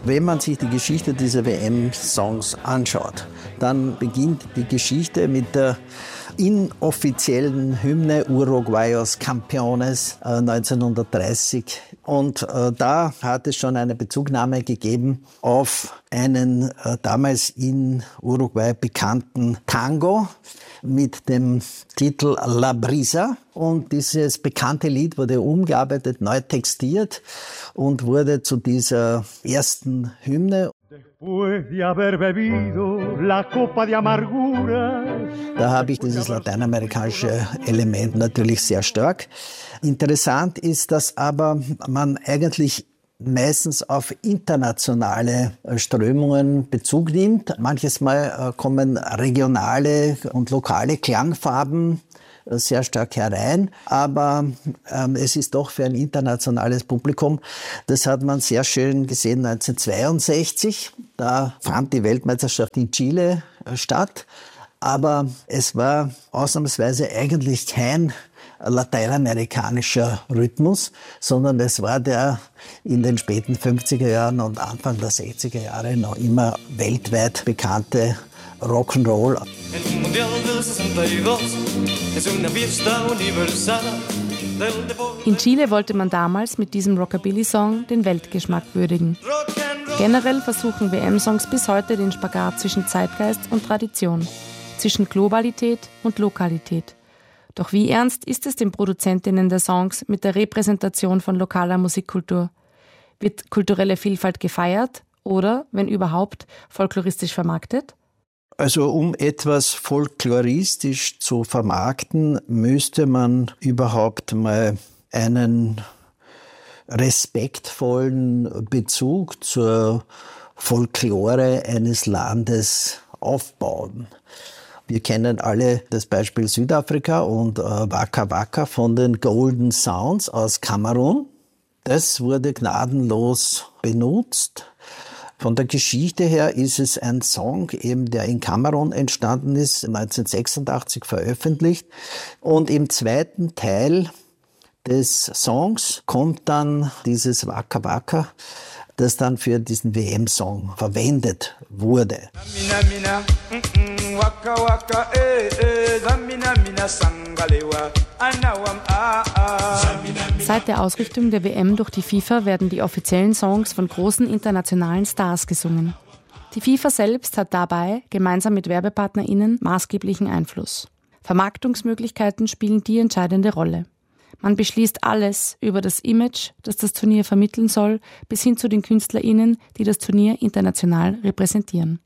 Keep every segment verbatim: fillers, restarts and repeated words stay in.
Wenn man sich die Geschichte dieser W M-Songs anschaut, dann beginnt die Geschichte mit der inoffiziellen Hymne Uruguayos Campeones äh, neunzehnhundertdreißig. Und äh, da hat es schon eine Bezugnahme gegeben auf einen äh, damals in Uruguay bekannten Tango mit dem Titel La Brisa. Und dieses bekannte Lied wurde umgearbeitet, neu textiert und wurde zu dieser ersten Hymne. Da habe ich dieses lateinamerikanische Element natürlich sehr stark. Interessant ist, dass aber man eigentlich meistens auf internationale Strömungen Bezug nimmt. Manches Mal kommen regionale und lokale Klangfarben sehr stark herein, aber ähm, es ist doch für ein internationales Publikum. Das hat man sehr schön gesehen neunzehnhundertzweiundsechzig. Da fand die Weltmeisterschaft in Chile äh, statt, aber es war ausnahmsweise eigentlich kein lateinamerikanischer Rhythmus, sondern es war der in den späten fünfziger Jahren und Anfang der sechziger Jahre noch immer weltweit bekannte Rock'n'Roll. In Chile wollte man damals mit diesem Rockabilly-Song den Weltgeschmack würdigen. Generell versuchen W M-Songs bis heute den Spagat zwischen Zeitgeist und Tradition, zwischen Globalität und Lokalität. Doch wie ernst ist es den Produzentinnen der Songs mit der Repräsentation von lokaler Musikkultur? Wird kulturelle Vielfalt gefeiert oder, wenn überhaupt, folkloristisch vermarktet? Also um etwas folkloristisch zu vermarkten, müsste man überhaupt mal einen respektvollen Bezug zur Folklore eines Landes aufbauen. Wir kennen alle das Beispiel Südafrika und äh, Waka Waka von den Golden Sounds aus Kamerun. Das wurde gnadenlos benutzt. Von der Geschichte her ist es ein Song, eben, der in Kamerun entstanden ist, neunzehnhundertsechsundachtzig veröffentlicht. Und im zweiten Teil des Songs kommt dann dieses Waka Waka, das dann für diesen W M-Song verwendet wurde. Seit der Ausrichtung der W M durch die FIFA werden die offiziellen Songs von großen internationalen Stars gesungen. Die FIFA selbst hat dabei, gemeinsam mit WerbepartnerInnen, maßgeblichen Einfluss. Vermarktungsmöglichkeiten spielen die entscheidende Rolle. Man beschließt alles über das Image, das das Turnier vermitteln soll, bis hin zu den KünstlerInnen, die das Turnier international repräsentieren.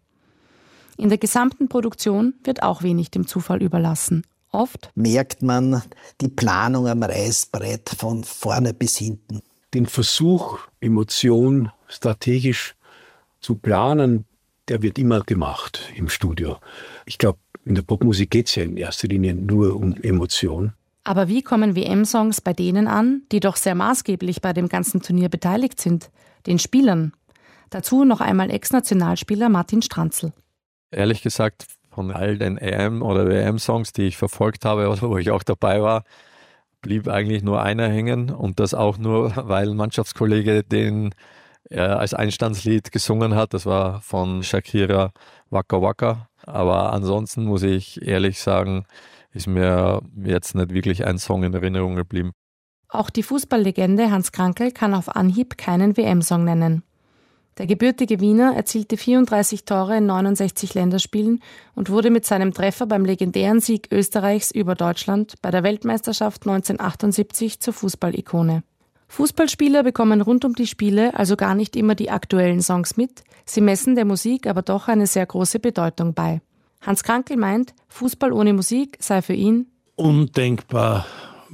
In der gesamten Produktion wird auch wenig dem Zufall überlassen. Oft merkt man die Planung am Reißbrett von vorne bis hinten. Den Versuch, Emotion strategisch zu planen, der wird immer gemacht im Studio. Ich glaube, in der Popmusik geht es ja in erster Linie nur um Emotion. Aber wie kommen W M-Songs bei denen an, die doch sehr maßgeblich bei dem ganzen Turnier beteiligt sind? Den Spielern. Dazu noch einmal Ex-Nationalspieler Martin Stranzl. Ehrlich gesagt, von all den E M- oder W M-Songs, die ich verfolgt habe, wo ich auch dabei war, blieb eigentlich nur einer hängen. Und das auch nur, weil ein Mannschaftskollege den er als Einstandslied gesungen hat. Das war von Shakira Waka Waka. Aber ansonsten muss ich ehrlich sagen, ist mir jetzt nicht wirklich ein Song in Erinnerung geblieben. Auch die Fußballlegende Hans Krankl kann auf Anhieb keinen W M-Song nennen. Der gebürtige Wiener erzielte vierunddreißig Tore in neunundsechzig Länderspielen und wurde mit seinem Treffer beim legendären Sieg Österreichs über Deutschland bei der Weltmeisterschaft neunzehnhundertachtundsiebzig zur Fußballikone. Fußballspieler bekommen rund um die Spiele also gar nicht immer die aktuellen Songs mit, sie messen der Musik aber doch eine sehr große Bedeutung bei. Hans Krankl meint, Fußball ohne Musik sei für ihn undenkbar.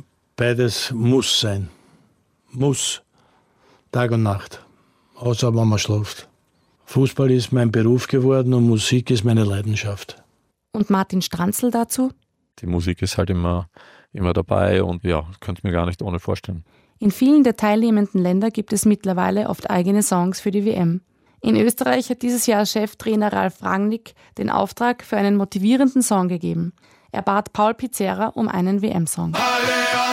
Beides muss sein. Muss. Tag und Nacht. Außer wenn man schläft. Fußball ist mein Beruf geworden und Musik ist meine Leidenschaft. Und Martin Stranzl dazu? Die Musik ist halt immer, immer dabei und ja, könnte ich mir gar nicht ohne vorstellen. In vielen der teilnehmenden Länder gibt es mittlerweile oft eigene Songs für die W M. In Österreich hat dieses Jahr Cheftrainer Ralf Rangnick den Auftrag für einen motivierenden Song gegeben. Er bat Paul Pizzerra um einen W M-Song.